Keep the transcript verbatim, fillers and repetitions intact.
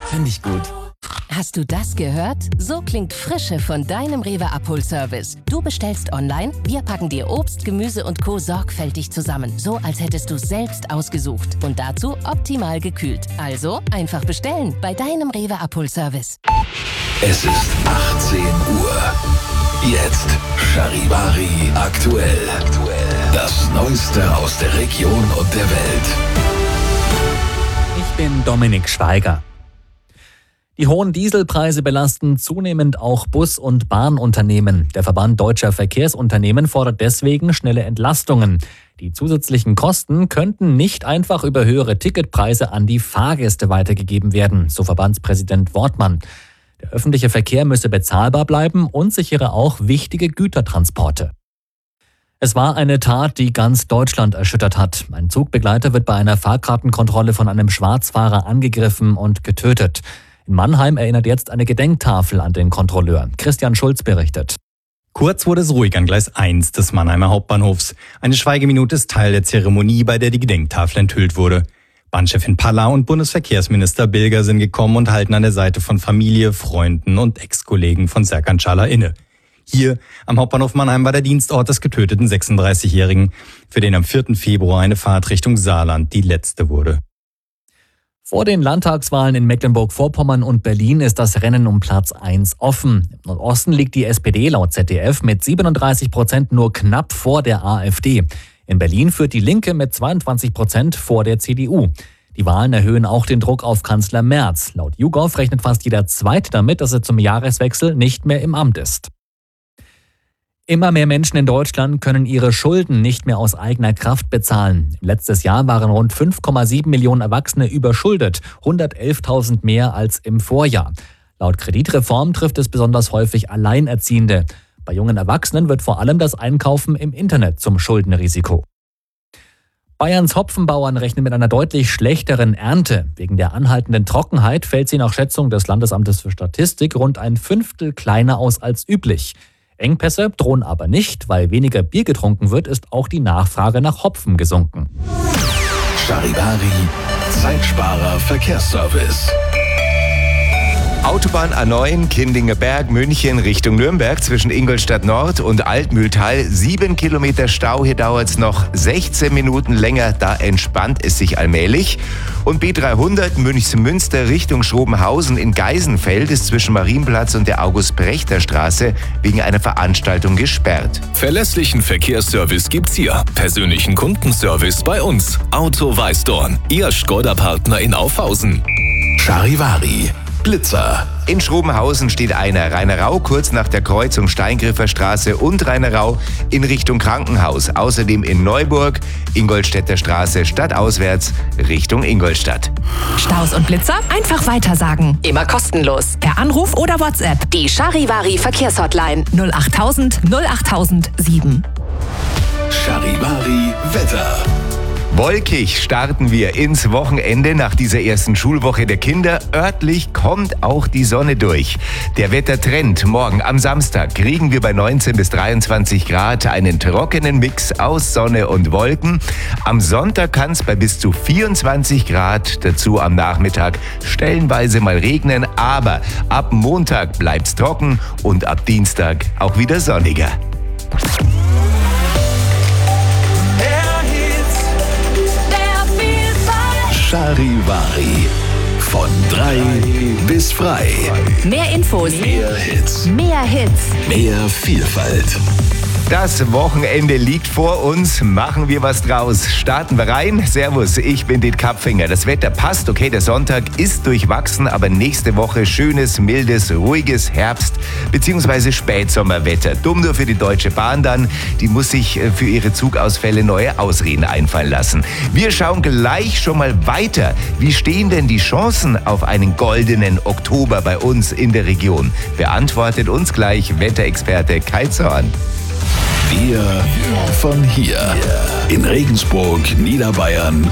Finde ich gut. Hast du das gehört? So klingt Frische von deinem Rewe-Abholservice. Du bestellst online, wir packen dir Obst, Gemüse und Co. sorgfältig zusammen. So, als hättest du es selbst ausgesucht. Und dazu optimal gekühlt. Also einfach bestellen bei deinem Rewe-Abholservice. Es ist achtzehn Uhr. Jetzt Charivari aktuell. Das Neueste aus der Region und der Welt. Ich bin Dominik Schweiger. Die hohen Dieselpreise belasten zunehmend auch Bus- und Bahnunternehmen. Der Verband Deutscher Verkehrsunternehmen fordert deswegen schnelle Entlastungen. Die zusätzlichen Kosten könnten nicht einfach über höhere Ticketpreise an die Fahrgäste weitergegeben werden, so Verbandspräsident Wortmann. Der öffentliche Verkehr müsse bezahlbar bleiben und sichere auch wichtige Gütertransporte. Es war eine Tat, die ganz Deutschland erschüttert hat. Ein Zugbegleiter wird bei einer Fahrkartenkontrolle von einem Schwarzfahrer angegriffen und getötet. In Mannheim erinnert jetzt eine Gedenktafel an den Kontrolleur. Christian Schulz berichtet. Kurz wurde es ruhig an Gleis eins des Mannheimer Hauptbahnhofs. Eine Schweigeminute ist Teil der Zeremonie, bei der die Gedenktafel enthüllt wurde. Bahnchefin Palla und Bundesverkehrsminister Bilger sind gekommen und halten an der Seite von Familie, Freunden und Ex-Kollegen von Serkan Çağlar inne. Hier am Hauptbahnhof Mannheim war der Dienstort des getöteten sechsunddreißigjährigen, für den am vierten Februar eine Fahrt Richtung Saarland die letzte wurde. Vor den Landtagswahlen in Mecklenburg-Vorpommern und Berlin ist das Rennen um Platz eins offen. Im Nordosten liegt die S P D laut Z D F mit siebenunddreißig Prozent nur knapp vor der AfD. In Berlin führt die Linke mit zweiundzwanzig Prozent vor der C D U. Die Wahlen erhöhen auch den Druck auf Kanzler Merz. Laut YouGov rechnet fast jeder Zweite damit, dass er zum Jahreswechsel nicht mehr im Amt ist. Immer mehr Menschen in Deutschland können ihre Schulden nicht mehr aus eigener Kraft bezahlen. Letztes Jahr waren rund fünf Komma sieben Millionen Erwachsene überschuldet, hundertelftausend mehr als im Vorjahr. Laut Kreditreform trifft es besonders häufig Alleinerziehende. Bei jungen Erwachsenen wird vor allem das Einkaufen im Internet zum Schuldenrisiko. Bayerns Hopfenbauern rechnen mit einer deutlich schlechteren Ernte. Wegen der anhaltenden Trockenheit fällt sie nach Schätzung des Landesamtes für Statistik rund ein Fünftel kleiner aus als üblich. Engpässe drohen aber nicht, weil weniger Bier getrunken wird, ist auch die Nachfrage nach Hopfen gesunken. Charivari, Zeitsparer Verkehrsservice. Autobahn A neun, Kindinger Berg, München Richtung Nürnberg zwischen Ingolstadt Nord und Altmühltal. Sieben Kilometer Stau, hier dauert es noch sechzehn Minuten länger, da entspannt es sich allmählich. Und B dreihundert Münchsmünster Richtung Schrobenhausen in Geisenfeld ist zwischen Marienplatz und der August-Prechter-Straße wegen einer Veranstaltung gesperrt. Verlässlichen Verkehrsservice gibt's hier. Persönlichen Kundenservice bei uns. Auto Weißdorn, Ihr Škoda-Partner in Aufhausen. Charivari, Blitzer. In Schrobenhausen steht einer, Rainerau kurz nach der Kreuzung Steingriffer Straße und Rainerau in Richtung Krankenhaus. Außerdem in Neuburg, Ingolstädter Straße stadtauswärts Richtung Ingolstadt. Staus und Blitzer einfach weitersagen. Immer kostenlos. Per Anruf oder WhatsApp. Die Charivari Verkehrshotline null achttausend null achttausend sieben. Charivari Wetter. Wolkig starten wir ins Wochenende nach dieser ersten Schulwoche der Kinder. Örtlich kommt auch die Sonne durch. Der Wettertrend: morgen am Samstag kriegen wir bei neunzehn bis dreiundzwanzig Grad einen trockenen Mix aus Sonne und Wolken. Am Sonntag kann es bei bis zu vierundzwanzig Grad, dazu am Nachmittag stellenweise mal regnen. Aber ab Montag bleibt's trocken und ab Dienstag auch wieder sonniger. Charivari. Von drei bis frei. Mehr Infos. Mehr Hits. Mehr Hits. Mehr Vielfalt. Das Wochenende liegt vor uns. Machen wir was draus. Starten wir rein. Servus, ich bin Dit Kapfinger. Das Wetter passt. Okay, der Sonntag ist durchwachsen, aber nächste Woche schönes, mildes, ruhiges Herbst- bzw. Spätsommerwetter. Dumm nur für die Deutsche Bahn dann. Die muss sich für ihre Zugausfälle neue Ausreden einfallen lassen. Wir schauen gleich schon mal weiter. Wie stehen denn die Chancen auf einen goldenen Oktober bei uns in der Region? Beantwortet uns gleich Wetterexperte Kai Zorn. Wir von hier. In Regensburg, Niederbayern